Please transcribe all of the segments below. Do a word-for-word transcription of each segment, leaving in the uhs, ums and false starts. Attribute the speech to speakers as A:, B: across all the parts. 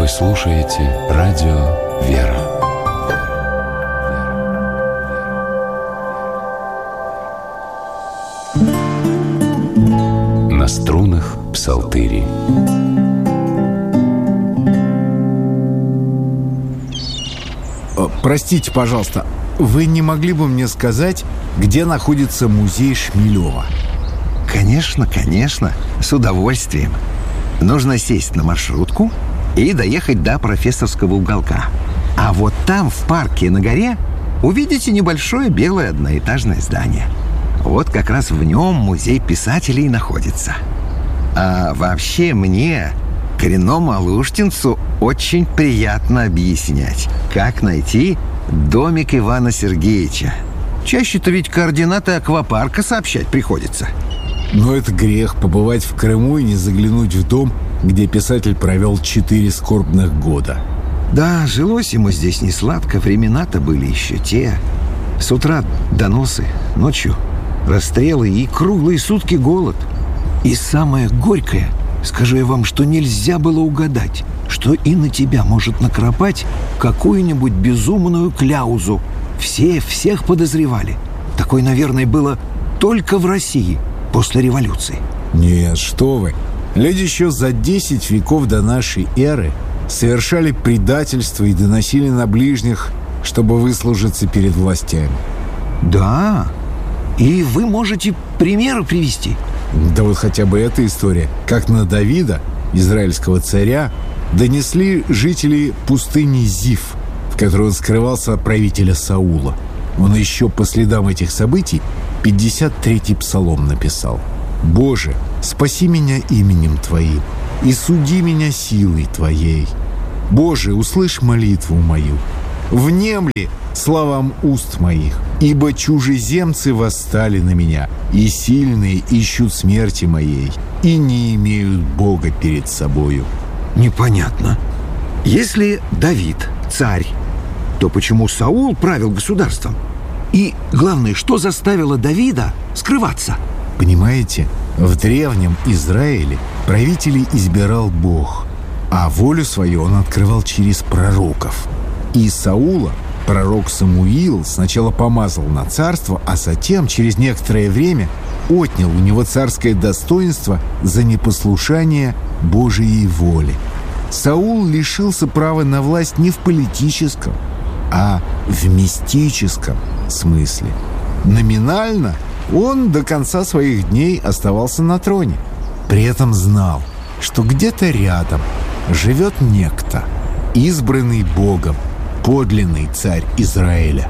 A: Вы слушаете радио «Вера». На струнах псалтыри.
B: Простите, пожалуйста, вы не могли бы мне сказать, где находится музей Шмелева?
C: Конечно, конечно, с удовольствием. Нужно сесть на маршрутку и доехать до Профессорского уголка. А вот там, в парке на горе, увидите небольшое белое одноэтажное здание. Вот как раз в нем музей писателей находится. А вообще мне, коренному алуштинцу, очень приятно объяснять, как найти домик Ивана Сергеевича. Чаще-то ведь координаты аквапарка сообщать приходится.
B: Но это грех побывать в Крыму и не заглянуть в дом, где писатель провел четыре скорбных года.
C: Да, жилось ему здесь не сладко, времена-то были еще те. С утра доносы, ночью расстрелы и круглые сутки голод. И самое горькое, скажу я вам, что нельзя было угадать, что и на тебя может накропать какую-нибудь безумную кляузу. Все всех подозревали. Такое, наверное, было только в России после революции.
B: Нет, что вы. Люди еще за десять веков до нашей эры совершали предательство и доносили на ближних, чтобы выслужиться перед властями.
C: Да, и вы можете примеры привести.
B: Да вот хотя бы эта история. Как на Давида, израильского царя, донесли жители пустыни Зиф, в которой он скрывался от правителя Саула. Он еще по следам этих событий пятьдесят третий псалом написал. «Боже, спаси меня именем Твоим и суди меня силой Твоей. Боже, услышь молитву мою, внемли словам уст моих, ибо чужеземцы восстали на меня, и сильные ищут смерти моей, и не имеют Бога перед собою».
C: Непонятно. Если Давид царь, то почему Саул правил государством? И главное, что заставило Давида скрываться?
B: Понимаете, в древнем Израиле правителей избирал Бог, а волю свою он открывал через пророков. И Саула пророк Самуил сначала помазал на царство, а затем, через некоторое время, отнял у него царское достоинство за непослушание Божией воле. Саул лишился права на власть не в политическом, а в мистическом смысле. Номинально он до конца своих дней оставался на троне. При этом знал, что где-то рядом живет некто, избранный Богом, подлинный царь Израиля.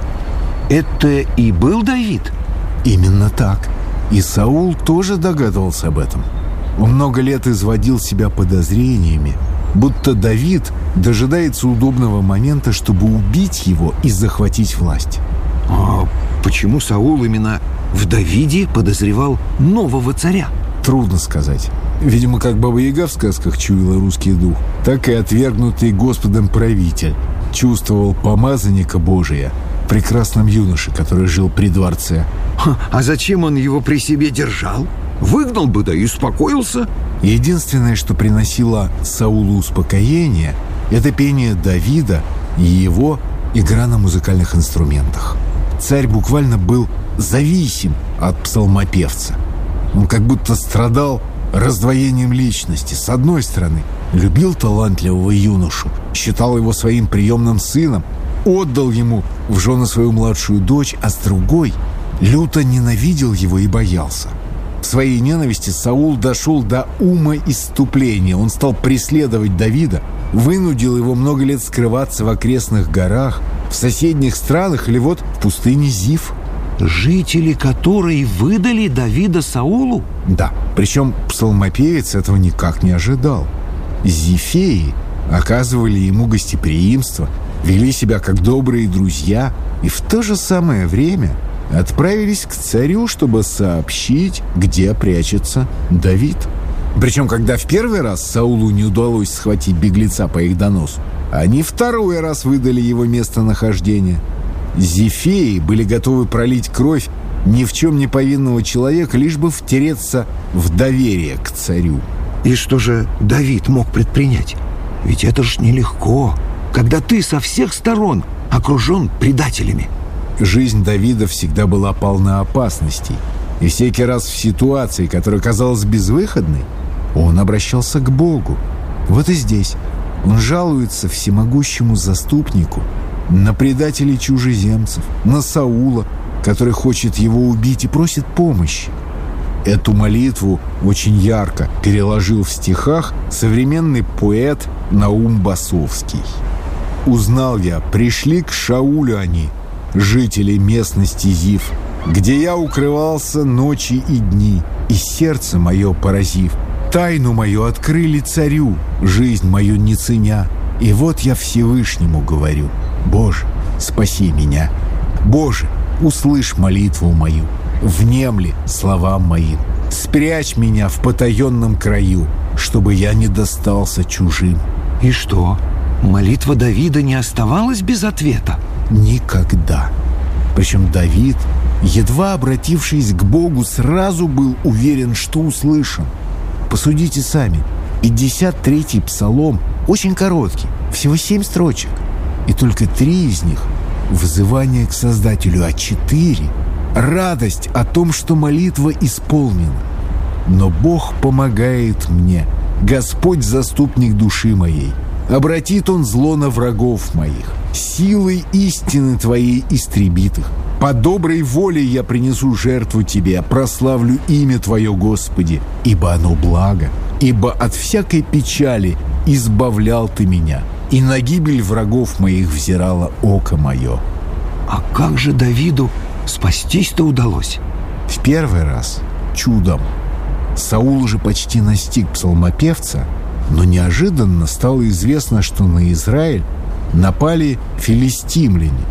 C: Это и был Давид?
B: Именно так. И Саул тоже догадывался об этом. Он много лет изводил себя подозрениями, будто Давид дожидается удобного момента, чтобы убить его и захватить власть.
C: А почему Саул именно в Давиде подозревал нового царя?
B: Трудно сказать. Видимо, как Баба-Яга в сказках чуяла русский дух, так и отвергнутый Господом правитель чувствовал помазанника Божия в прекрасном юноше, который жил при дворце.
C: А зачем он его при себе держал? Выгнал бы, да и успокоился.
B: Единственное, что приносило Саулу успокоение, это пение Давида и его игра на музыкальных инструментах. Царь буквально был зависим от псалмопевца. Он как будто страдал раздвоением личности. С одной стороны, любил талантливого юношу, считал его своим приемным сыном, отдал ему в жены свою младшую дочь, а с другой люто ненавидел его и боялся. В своей ненависти Саул дошел до ума исступления. Он стал преследовать Давида, вынудил его много лет скрываться в окрестных горах, в соседних странах или вот в пустыне Зиф.
C: Жители которой выдали Давида Саулу?
B: Да, причем псалмопевец этого никак не ожидал. Зифеи оказывали ему гостеприимство, вели себя как добрые друзья и в то же самое время отправились к царю, чтобы сообщить, где прячется Давид. Причем, когда в первый раз Саулу не удалось схватить беглеца по их доносу, они второй раз выдали его местонахождение. Зифеи были готовы пролить кровь ни в чем не повинного человека, лишь бы втереться в доверие к царю.
C: И что же Давид мог предпринять? Ведь это ж нелегко, когда ты со всех сторон окружен предателями.
B: Жизнь Давида всегда была полна опасностей. И всякий раз в ситуации, которая казалась безвыходной, он обращался к Богу. Вот и здесь он жалуется всемогущему заступнику на предателей чужеземцев, на Саула, который хочет его убить, и просит помощи. Эту молитву очень ярко переложил в стихах современный поэт Наум Басовский. «Узнал я, пришли к Шаулю они, жители местности Зив, где я укрывался ночи и дни, и сердце мое поразив. Тайну мою открыли царю, жизнь мою не ценя. И вот я Всевышнему говорю: Боже, спаси меня. Боже, услышь молитву мою, внемли словам моим. Спрячь меня в потаенном краю, чтобы я не достался чужим».
C: И что, молитва Давида не оставалась без ответа?
B: Никогда. Причем Давид, едва обратившись к Богу, сразу был уверен, что услышан. Посудите сами. пятьдесят третий псалом очень короткий, всего семь строчек. И только три из них — взывание к Создателю, а четыре — радость о том, что молитва исполнена. «Но Бог помогает мне, Господь заступник души моей. Обратит Он зло на врагов моих, силой истины Твоей истребит их. По доброй воле я принесу жертву Тебе, прославлю имя Твое, Господи, ибо оно благо, ибо от всякой печали избавлял Ты меня, и на гибель врагов моих взирало око мое».
C: А как же Давиду спастись-то удалось?
B: В первый раз чудом. Саул уже почти настиг псалмопевца, но неожиданно стало известно, что на Израиль напали филистимляне.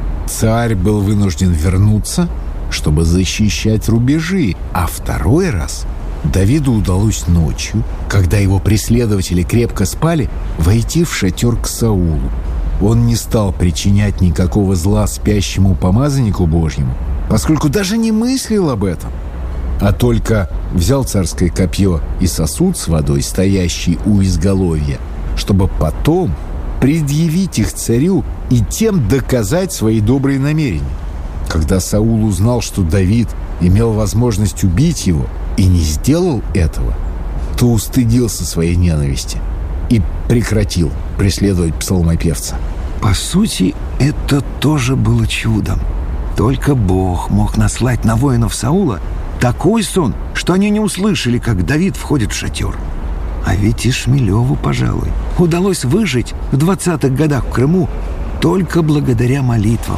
B: Царь был вынужден вернуться, чтобы защищать рубежи, а второй раз Давиду удалось ночью, когда его преследователи крепко спали, войти в шатер к Саулу. Он не стал причинять никакого зла спящему помазаннику Божьему, поскольку даже не мыслил об этом, а только взял царское копье и сосуд с водой, стоящий у изголовья, чтобы потом предъявить их царю и тем доказать свои добрые намерения. Когда Саул узнал, что Давид имел возможность убить его и не сделал этого, то устыдился своей ненависти и прекратил преследовать псалмопевца.
C: По сути, это тоже было чудом. Только Бог мог наслать на воинов Саула такой сон, что они не услышали, как Давид входит в шатер. А ведь и Шмелеву, пожалуй, удалось выжить в двадцатых годах в Крыму только благодаря молитвам.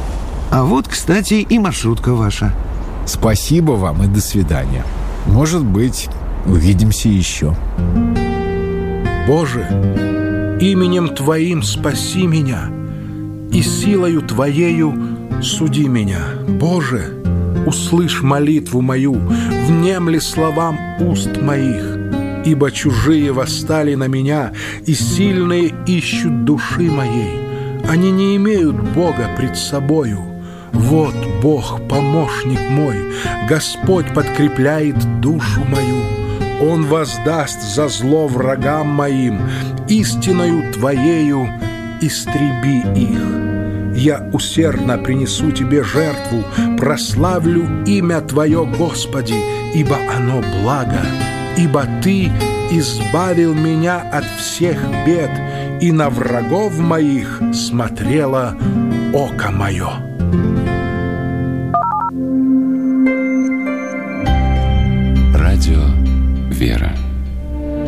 C: А вот, кстати, и маршрутка ваша.
B: Спасибо вам и до свидания. Может быть, увидимся еще.
D: Боже, именем Твоим спаси меня, и силою Твоею суди меня. Боже, услышь молитву мою, внемли словам уст моих. Ибо чужие восстали на меня, и сильные ищут души моей. Они не имеют Бога пред собою. Вот Бог, помощник мой, Господь подкрепляет душу мою. Он воздаст за зло врагам моим, истиною Твоею истреби их. Я усердно принесу Тебе жертву, прославлю имя Твое, Господи, ибо оно благо. Ибо Ты избавил меня от всех бед, и на врагов моих смотрело око мое.